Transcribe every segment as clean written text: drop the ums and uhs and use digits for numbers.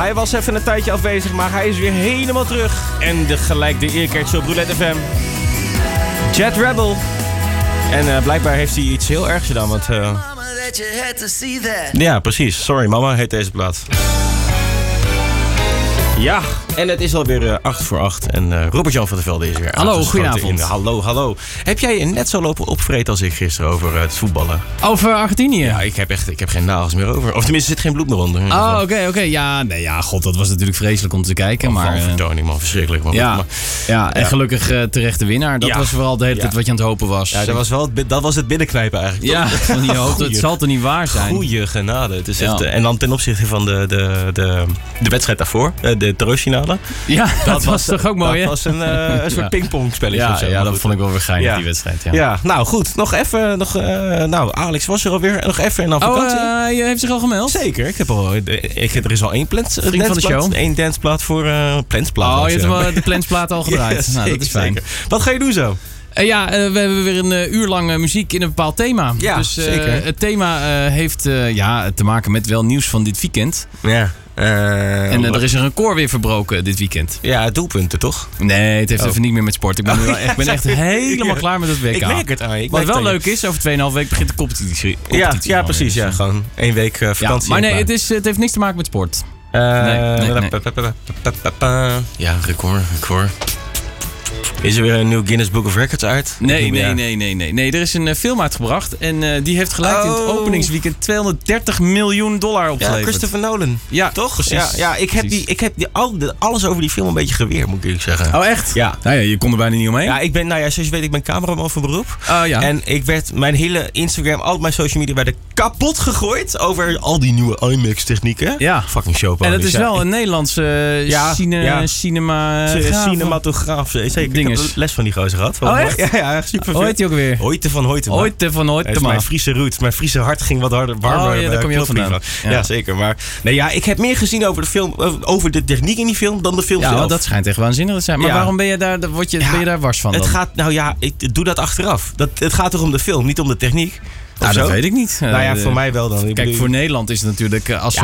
Hij was even een tijdje afwezig, maar hij is weer helemaal terug. En gelijk de eerkeertje op Roulette FM. Jet Rebel. En blijkbaar heeft hij iets heel ergs gedaan, want... Ja, precies. Sorry mama, heet deze plaat. Ja, en het is alweer 8:08 en Robert-Jan van der Velde is weer Hallo, goedenavond. Hallo. Heb jij net zo lopen opvreten als ik gisteren over het voetballen? Over Argentinië? Ja, ik heb geen nagels meer over. Of tenminste, er zit geen bloed meer onder. Oh, oké. Ja, god, dat was natuurlijk vreselijk om te kijken. Maar vertoning, man, verschrikkelijk. Man. En gelukkig terecht de winnaar. Dat was vooral de hele tijd wat je aan het hopen was. Ja, dat was het binnenknijpen eigenlijk. Ja, van je hoopt, het zal toch niet waar zijn. Goeie genade. Het is echt, en dan ten opzichte van de wedstrijd daarvoor, de troostfinale. Ja, dat was toch ook mooi, hè? Dat was een soort pingpongspelletje. Ja, dat vond ik wel weer geinig, die wedstrijd. Ja, nou goed. Nog even. Alex was er alweer. Nog even en dan vakantie. Je heeft zich al gemeld? Zeker. Er is al één vriend van de show. Eén danceplaat voor Plensplaat. Oh, je hebt wel de Plensplaat al gedraaid. Ja, nou, dat is fijn. Zeker. Wat ga je doen zo? We hebben weer een uur lang muziek in een bepaald thema. Ja, dus zeker. Het thema heeft te maken met wel nieuws van dit weekend. Ja. En er is een record weer verbroken dit weekend. Ja, doelpunten toch? Nee, het heeft even niet meer met sport. Ik ben echt helemaal klaar met het WK. Ik merk het aan je. Wat wel leuk is, over 2,5 week begint de competitie. Ja, precies. Ja, gewoon 1 week vakantie. Maar nee, het heeft niks te maken met sport. Nee. Ja, record. Is er weer een nieuw Guinness Book of Records uit? Nee. Er is een film uitgebracht en die heeft gelijk in het openingsweekend $230 miljoen opgeleverd. Ja, Christopher Nolan. Ja, toch? Precies. Ja, ik heb alles over die film een beetje geweerd, moet ik eerlijk zeggen. Oh, echt? Ja. Nou ja, je kon er bijna niet omheen. Ja, zoals je weet, ik ben cameraman van beroep. Oh ja. En mijn hele Instagram, al mijn social media werden kapot gegooid over al die nieuwe IMAX-technieken. Ja. Fucking show. En het is wel een Nederlandse cinematograaf. Zeker. Ding. Ik heb les van die gozer gehad. Oh, echt? Ja, super. Hoe heet hij ook weer? Hoyte van Hoytema. Mijn Friese route. Mijn Friese hart ging wat harder, warmer. Oh ja, daar kom je ook vandaan. Ja, zeker. Maar ik heb meer gezien over de film, over de techniek in die film, dan de film zelf. Ja, dat schijnt echt waanzinnig te zijn. Maar waarom ben je daar, ben je daar wars van dan? Ik doe dat achteraf. Het gaat toch om de film, niet om de techniek. Dat weet ik niet. Voor mij wel dan. Voor Nederland is het natuurlijk als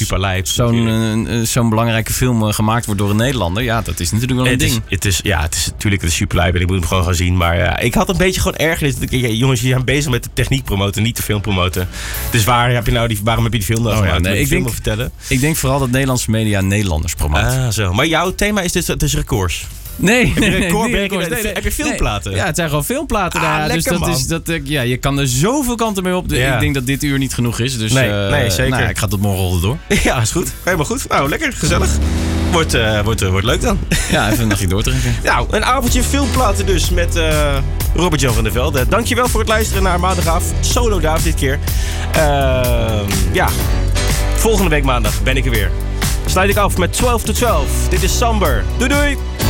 zo'n belangrijke film gemaakt wordt door een Nederlander. Ja, dat is natuurlijk wel een ding. Het is super lijp en ik moet hem gewoon gaan zien. Maar ik had een beetje gewoon ergernis. Jongens, je zijn bezig met de techniek promoten, niet de film promoten. Dus waarom heb je die film dan gemaakt? Ik denk vertellen? Ik denk vooral dat Nederlandse media Nederlanders promoten. Zo. Maar jouw thema is dus records. Nee, heb je filmplaten? Ja, het zijn gewoon filmplaten daar. Lekker, dus je kan er zoveel kanten mee op. Ik denk dat dit uur niet genoeg is. Dus, nee, zeker. Ik ga tot morgen door. Ja, is goed. Helemaal goed. Nou, lekker, gezellig. Wordt leuk dan. Ja, even een nachtje doortrekken. Nou, een avondje filmplaten dus met Robert-Jan van der Velde. Dankjewel voor het luisteren naar Maandagavond. Solo Daaf dit keer. Volgende week maandag ben ik er weer. Sluit ik af met 12 to 12. Dit is Samber. Doei doei!